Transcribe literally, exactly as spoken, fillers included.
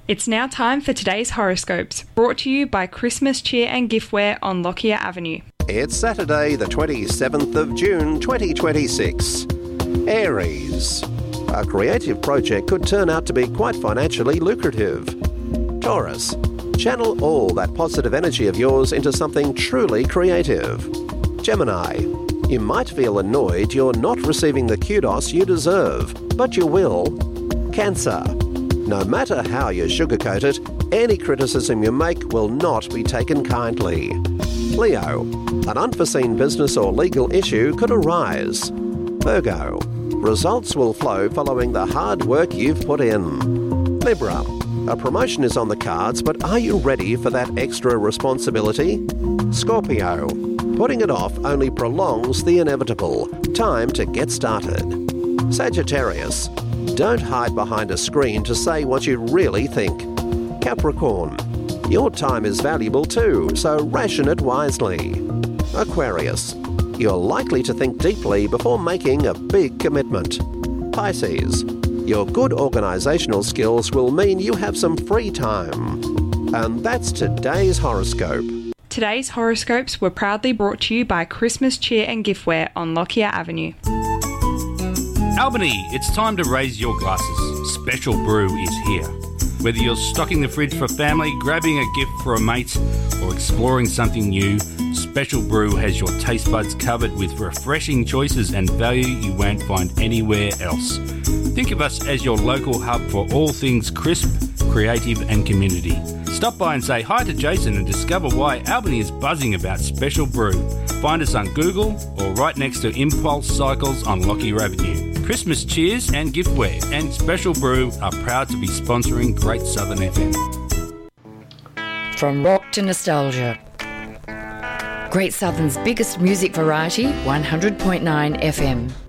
It's now time for today's horoscopes, brought to you by Christmas Cheer and Giftware on Lockyer Avenue. It's Saturday, the twenty-seventh of June, twenty twenty-six. Aries. A creative project could turn out to be quite financially lucrative. Taurus. Channel all that positive energy of yours into something truly creative. Gemini. You might feel annoyed you're not receiving the kudos you deserve, but you will. Cancer. No matter how you sugarcoat it, any criticism you make will not be taken kindly. Leo. An unforeseen business or legal issue could arise. Virgo. Results will flow following the hard work you've put in. Libra. A promotion is on the cards, but are you ready for that extra responsibility? Scorpio. Putting it off only prolongs the inevitable. Time to get started. Sagittarius. Don't hide behind a screen to say what you really think. Capricorn. Your time is valuable too, so ration it wisely. Aquarius. You're likely to think deeply before making a big commitment. Pisces. Your good organisational skills will mean you have some free time. And that's today's horoscope. Today's horoscopes were proudly brought to you by Christmas Cheer and Giftware on Lockyer Avenue. Albany, it's time to raise your glasses. Special Brew is here. Whether you're stocking the fridge for family, grabbing a gift for a mate, or exploring something new, Special Brew has your taste buds covered with refreshing choices and value you won't find anywhere else. Think of us as your local hub for all things crisp, creative and community. Stop by and say hi to Jason and discover why Albany is buzzing about Special Brew. Find us on Google or right next to Impulse Cycles on Lockyer Avenue. Christmas Cheers and Giftware and Special Brew are proud to be sponsoring Great Southern F M. From rock to nostalgia. Great Southern's biggest music variety, one hundred point nine F M.